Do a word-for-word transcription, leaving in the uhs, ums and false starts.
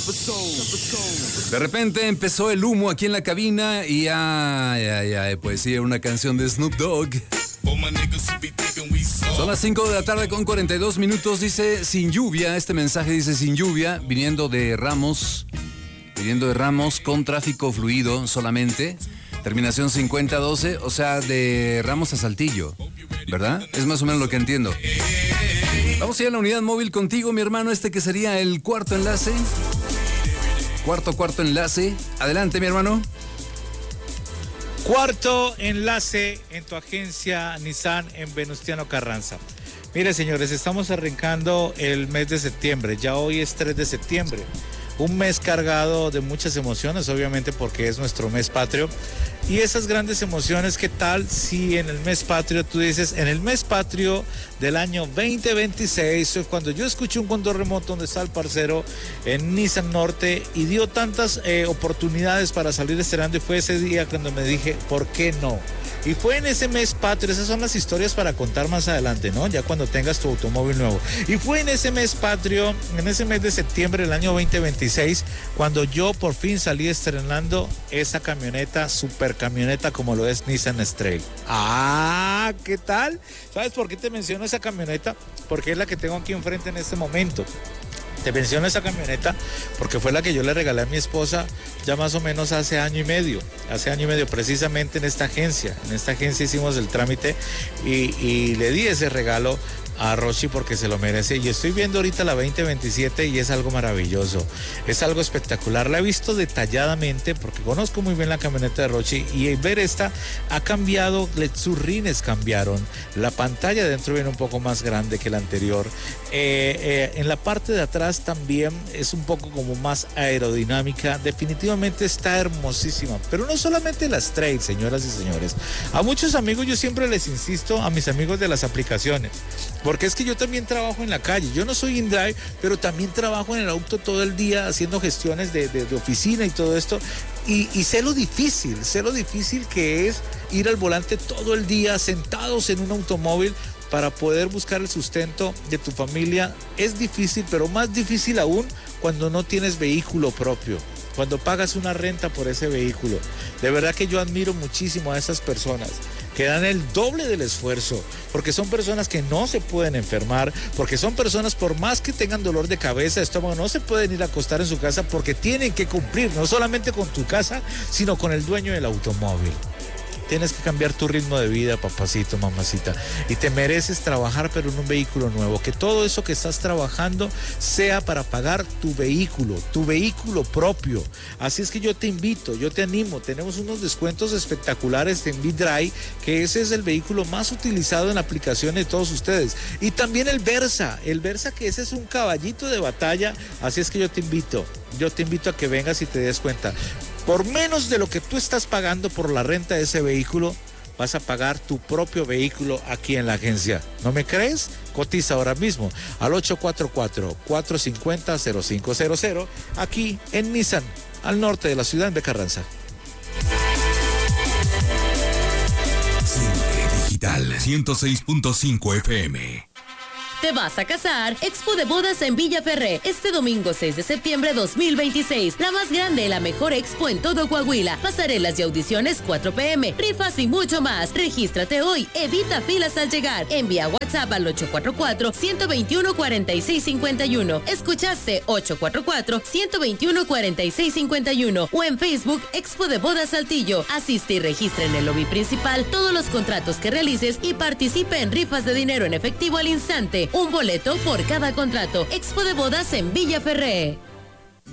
De repente empezó el humo aquí en la cabina y ay, ay, ay, pues sí, una canción de Snoop Dogg. Son las cinco de la tarde con cuarenta y dos minutos, dice sin lluvia, este mensaje dice sin lluvia, viniendo de Ramos, viniendo de Ramos con tráfico fluido solamente, terminación cincuenta doce, o sea, de Ramos a Saltillo, ¿verdad? Es más o menos lo que entiendo. Vamos a ir a la unidad móvil contigo, mi hermano, este que sería el cuarto enlace. Cuarto, cuarto enlace. Adelante, mi hermano. Cuarto enlace en tu agencia Nissan en Venustiano Carranza. Mire, señores, estamos arrancando el mes de septiembre. Ya hoy es tres de septiembre. Un mes cargado de muchas emociones, obviamente porque es nuestro mes patrio. Y esas grandes emociones, ¿qué tal si en el mes patrio tú dices, en el mes patrio del año veinte veintiséis, cuando yo escuché un control remoto donde está el parcero en Nissan Norte y dio tantas eh, oportunidades para salir estrenando, y fue ese día cuando me dije, ¿por qué no? Y fue en ese mes patrio, esas son las historias para contar más adelante, ¿no? Ya cuando tengas tu automóvil nuevo. Y fue en ese mes patrio, en ese mes de septiembre del año veinte veintiséis, cuando yo por fin salí estrenando esa camioneta, super camioneta como lo es Nissan X-Trail. Ah, ¿qué tal? ¿Sabes por qué te menciono esa camioneta? Porque es la que tengo aquí enfrente en este momento. Te menciono esa camioneta porque fue la que yo le regalé a mi esposa ya más o menos hace año y medio, hace año y medio precisamente en esta agencia, en esta agencia hicimos el trámite y, y le di ese regalo a Rochi porque se lo merece. Y estoy viendo ahorita la veinte veintisiete y es algo maravilloso, es algo espectacular. La he visto detalladamente porque conozco muy bien la camioneta de Rochi y ver esta ha cambiado, sus rines cambiaron, la pantalla de dentro viene un poco más grande que la anterior, eh, eh, en la parte de atrás también es un poco como más aerodinámica. Definitivamente está hermosísima, pero no solamente las trail, señoras y señores. A muchos amigos yo siempre les insisto, a mis amigos de las aplicaciones, porque es que yo también trabajo en la calle. Yo no soy InDrive, pero también trabajo en el auto todo el día haciendo gestiones de, de, de oficina y todo esto. Y, y sé lo difícil, sé lo difícil que es ir al volante todo el día sentados en un automóvil para poder buscar el sustento de tu familia. Es difícil, pero más difícil aún cuando no tienes vehículo propio, cuando pagas una renta por ese vehículo. De verdad que yo admiro muchísimo a esas personas que dan el doble del esfuerzo, porque son personas que no se pueden enfermar, porque son personas, por más que tengan dolor de cabeza, estómago, no se pueden ir a acostar en su casa porque tienen que cumplir no solamente con tu casa, sino con el dueño del automóvil. Tienes que cambiar tu ritmo de vida, papacito, mamacita, y te mereces trabajar pero en un vehículo nuevo, que todo eso que estás trabajando sea para pagar tu vehículo, tu vehículo propio. Así es que yo te invito, yo te animo, tenemos unos descuentos espectaculares en V-Drive, que ese es el vehículo más utilizado en la aplicación de todos ustedes, y también el Versa, el Versa que ese es un caballito de batalla. Así es que yo te invito, yo te invito a que vengas y te des cuenta. Por menos de lo que tú estás pagando por la renta de ese vehículo, vas a pagar tu propio vehículo aquí en la agencia. ¿No me crees? Cotiza ahora mismo al ocho cuatro cuatro, cuatro cinco cero, cero cinco cero cero, aquí en Nissan, al norte de la ciudad de Carranza. Siempre Digital ciento seis punto cinco F M. ¿Te vas a casar? Expo de Bodas en Villaferré, este domingo seis de septiembre dos mil veintiséis. La más grande y la mejor expo en todo Coahuila. Pasarelas y audiciones cuatro p m, rifas y mucho más. Regístrate hoy, evita filas al llegar. Envía WhatsApp al ocho cuatro cuatro, uno dos uno, cuatro seis cinco uno. Escuchaste ocho cuatro cuatro, uno dos uno, cuatro seis cinco uno. O en Facebook, Expo de Bodas Saltillo. Asiste y registra en el lobby principal todos los contratos que realices y participe en rifas de dinero en efectivo al instante. Un boleto por cada contrato. Expo de Bodas en Villaferré.